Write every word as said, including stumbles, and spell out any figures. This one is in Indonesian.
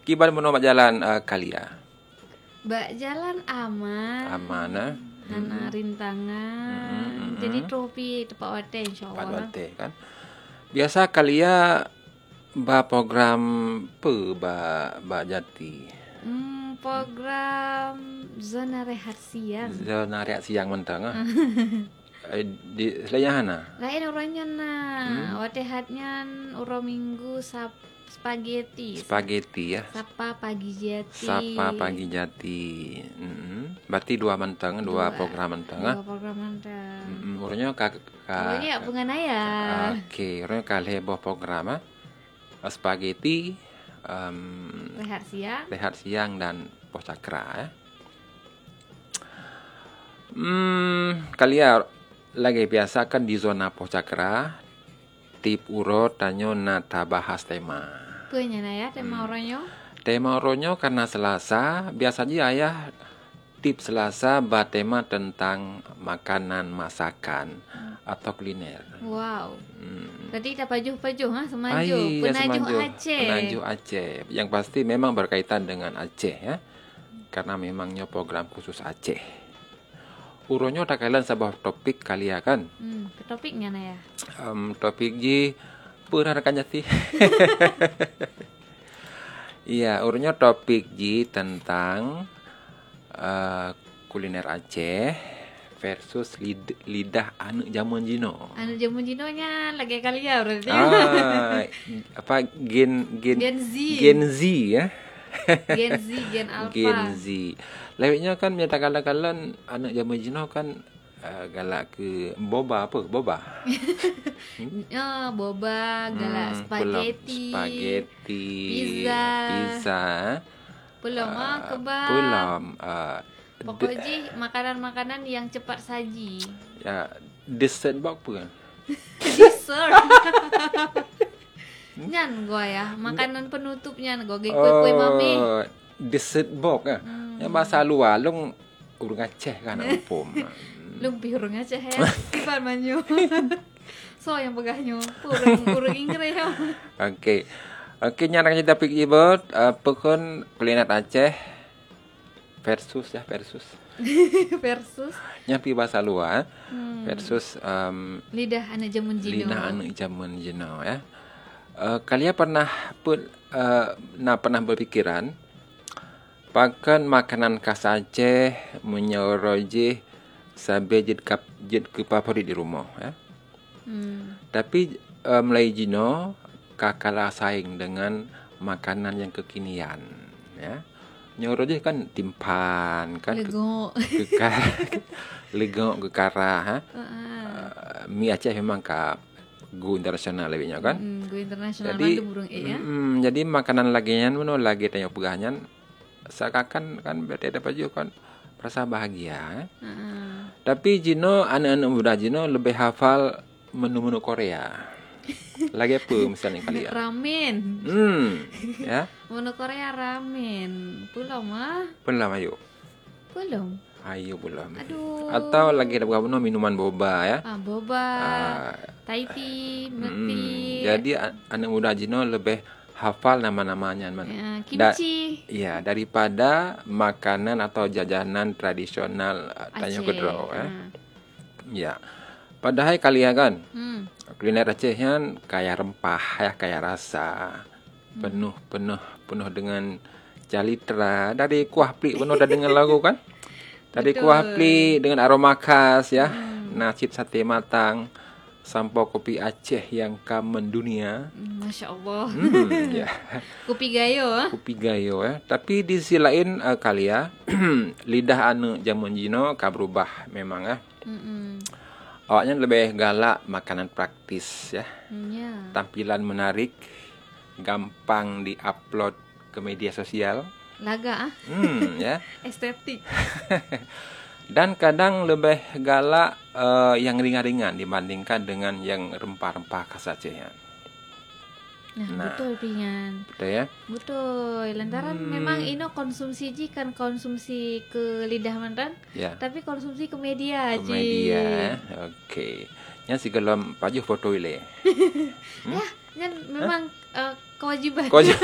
Kiban menolak jalan uh, Kalia. Bak jalan aman. Aman ah. Hana rintangan. Mm-mm. Jadi trofi tepat wate Pat insyaallah. wate kan. Biasa Kalia ba program pe ba ba jati. Hmm, program zona rehat siang. Zona reaksi yang mentang ah. Eh, di selayahana. Lain orangnya nah, Hmm. wate hatnya uro minggu sap spaghetti. Spaghetti ya. Sapa pagi jati. Sapa pagi jati. Mm-mm. Berarti dua mentang, dua, Dua. program mentang Dua ah. program mantap. Mm-mm. Urnya ka ka. Pokoknya pengen ya. Oke, urnya ka leboh program ah. Spaghetti, um, Rehat siang. rehat siang dan pos cakra ya. Hmm, Kalia lagi biasa kan di zona pos cakra tip uro tanyo nata bahas tema. Punya na ya tema Hmm. orangnya. Tema uronyo karena Selasa, biasanya ayah tip Selasa bah tema tentang makanan masakan atau kuliner. Wow. Hmm. Tadi kita pajuh-pajuh ha, semaju. Ai, ya, Penajuh semaju. Aceh. Penajuh Aceh. Yang pasti memang berkaitan dengan Aceh ya. Karena memangnya program khusus Aceh. Uronyo tak kalian sebuah topik kali ya kan. Hmm, ke topiknya na ya. Um, topik ji pernah rekan jati. Iya, uronyo topik ji tentang uh, kuliner Aceh versus lid, lidah anak zaman jino. Anu jamu jinonya lagi kali ya berarti. Ah, apa gen gen Gen Z. Gen Z ya. Gen Z, Gen Alpha. Gen Z. Lewatnya kan menyatakan kalian anak zaman jino kan uh, galak ke boba apa? Boba. Oh, boba, galak Hmm, spaghetti. belum. Spaghetti. Pizza. Pizza. Belum ah, Uh, kebab. Belum. Uh, Pokoknya makanan-makanan yang cepat saji. ya dessert bak apa kan? Dessert. Nyan gua ya, makanan penutupnya gua ge kue-kue mami. Oh, dessert bak ah. Hmm. Yang bahasa luar long urang Aceh kan upum. Lung pirung aja ya. Kibar manyo. So yang pegahnya purung purung Inggris ya. Okey. Okey, nyarang kita topik ibu apa kan kuliner Aceh versus ya versus. Versus Nyampi bahasa luar hmm, versus um, lidah anak jamun jino. lidah anak zaman jino ya. Uh, kalian pernah pun uh, nah pernah berpikiran pakan makanan khas Aceh menyoroji sampai jid kap jid ke favorit di rumah ya. Hmm. Tapi uh, Melayu jino kakala saing dengan makanan yang kekinian ya. Nyoroji kan timpan kan Lego. gekar legok gekara ha. Heeh. Uh, mi Aceh memang ka go internasional lebihnya kan. Hmm, go internasional Jadi, mandu burung e ya. mm, jadi makanan lagian mana lagi tanya pegahanyan seakan kan berarti ada baju kan merasa bahagia. Eh? Heeh. Tapi Jino anak-anak muda Jino lebih hafal menu-menu Korea. Lagi apa misalnya kalian? Ramen. Hmm, ya. Menu Korea ramen. Belum ah. Belum ayo. Belum. Ayo belum. Aduh. Atau lagi ada beberapa minuman boba ya. Ah, boba, Ah, Thai tea, milk mm, tea. jadi a- anak muda Jino lebih hafal nama-namanya mana. ya, Da- kimchi. Ya, daripada makanan atau jajanan tradisional uh, Tanjung Aceh. Kedro ya. Ah. Ya. Padahal kalian kan Hmm. kuliner Aceh kan kaya rempah ya, kaya rasa. Penuh penuh penuh dengan jalitra dari kuah plik penuh dah dengan lagu kan. Dari Betul. kuah plik dengan aroma khas ya. Nasi sate matang sampai kopi Aceh yang kamen dunia. Hmm, Masya Allah. Hmm, ya. Kopi gayo ah. Kopi gayo ya. Tapi di sisi lain uh, kalia lidah anu zaman jino ka berubah memang ya. Mm-mm. Awaknya lebih galak makanan praktis ya. Hmm, ya. Tampilan menarik, gampang di-upload ke media sosial. Laga ah. Hmm ya. Estetik. Dan kadang lebih galak uh, yang ringan-ringan dibandingkan dengan yang rempah-rempah khas Aceh ya. Nah, Nah. betul Pingan. Betul ya? Betul. Lantaran Hmm. memang ino konsumsi ji kan konsumsi ke lidah mantan, Ya. tapi konsumsi ke media Ke ji. media ya. Okey. Nya si gelom paju foto ile. Ya, kan memang eh, kewajiban. Kau